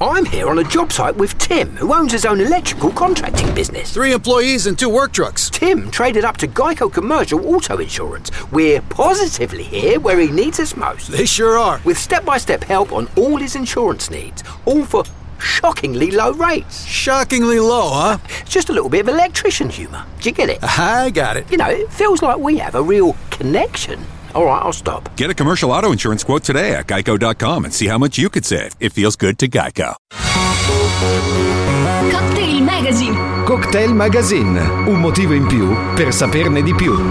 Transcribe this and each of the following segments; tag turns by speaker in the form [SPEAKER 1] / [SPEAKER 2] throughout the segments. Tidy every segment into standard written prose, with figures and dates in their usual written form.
[SPEAKER 1] I'm here on a job site with Tim, who owns his own electrical contracting business.
[SPEAKER 2] 3 employees and 2 work trucks.
[SPEAKER 1] Tim traded up to Geico Commercial Auto Insurance. We're positively here where he needs us most.
[SPEAKER 2] They sure are.
[SPEAKER 1] With step-by-step help on all his insurance needs, all for shockingly low rates.
[SPEAKER 2] Shockingly low, huh?
[SPEAKER 1] Just a little bit of electrician humour. Do you get it?
[SPEAKER 2] I got it.
[SPEAKER 1] You know, it feels like we have a real connection. All right, I'll stop.
[SPEAKER 3] Get a commercial auto insurance quote today at geico.com and see how much you could save. It feels good to Geico.
[SPEAKER 4] Cocktail Magazine.
[SPEAKER 5] Cocktail Magazine. Un motivo in più per saperne di più.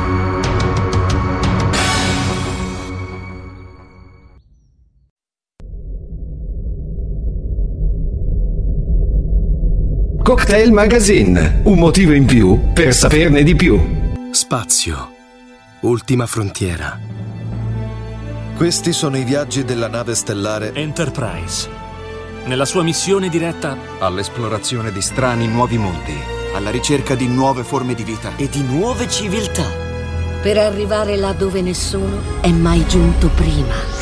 [SPEAKER 5] Cocktail Magazine. Un motivo in più per saperne di più.
[SPEAKER 6] Spazio. Ultima frontiera. Questi sono i viaggi della nave stellare
[SPEAKER 7] Enterprise. Nella sua missione diretta
[SPEAKER 8] all'esplorazione di strani nuovi mondi,
[SPEAKER 9] alla ricerca di nuove forme di vita
[SPEAKER 10] e di nuove civiltà,
[SPEAKER 11] per arrivare là dove nessuno è mai giunto prima.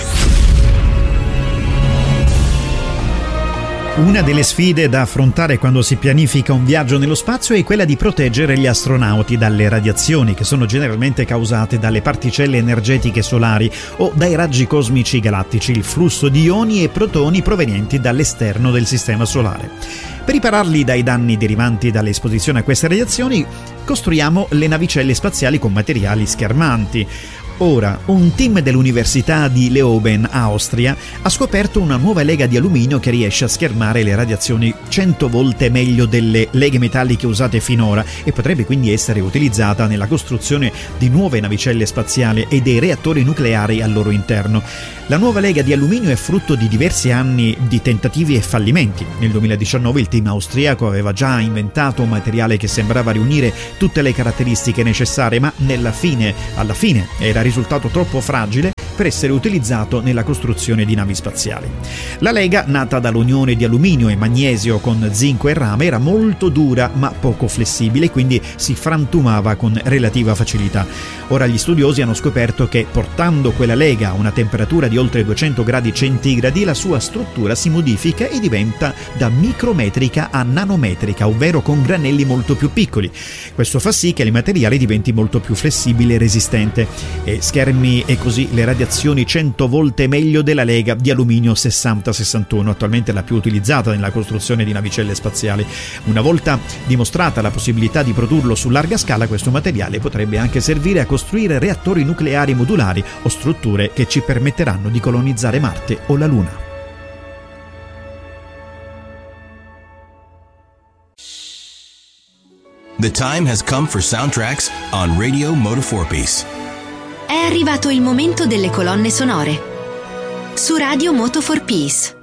[SPEAKER 12] Una delle sfide da affrontare quando si pianifica un viaggio nello spazio è quella di proteggere gli astronauti dalle radiazioni che sono generalmente causate dalle particelle energetiche solari o dai raggi cosmici galattici, il flusso di ioni e protoni provenienti dall'esterno del sistema solare. Per ripararli dai danni derivanti dall'esposizione a queste radiazioni, costruiamo le navicelle spaziali con materiali schermanti. Ora, un team dell'Università di Leoben, Austria, ha scoperto una nuova lega di alluminio che riesce a schermare le radiazioni 100 volte meglio delle leghe metalliche usate finora e potrebbe quindi essere utilizzata nella costruzione di nuove navicelle spaziali e dei reattori nucleari al loro interno. La nuova lega di alluminio è frutto di diversi anni di tentativi e fallimenti. Nel 2019 il team austriaco aveva già inventato un materiale che sembrava riunire tutte le caratteristiche necessarie, ma alla fine era risultato troppo fragile per essere utilizzato nella costruzione di navi spaziali. La lega, nata dall'unione di alluminio e magnesio con zinco e rame, era molto dura ma poco flessibile, quindi si frantumava con relativa facilità. Ora gli studiosi hanno scoperto che portando quella lega a una temperatura di oltre 200 gradi centigradi, la sua struttura si modifica e diventa da micrometrica a nanometrica, ovvero con granelli molto più piccoli. Questo fa sì che il materiale diventi molto più flessibile e resistente e schermi e così le radiazioni 100 volte meglio della lega di alluminio 6061, attualmente la più utilizzata nella costruzione di navicelle spaziali. Una volta dimostrata la possibilità di produrlo su larga scala, questo materiale potrebbe anche servire a costruire reattori nucleari modulari o strutture che ci permetteranno di colonizzare Marte o la Luna.
[SPEAKER 13] The time has come for soundtracks on Radio Moto 4Piece.
[SPEAKER 4] È arrivato il momento delle colonne sonore. Su Radio Moto 4Piece.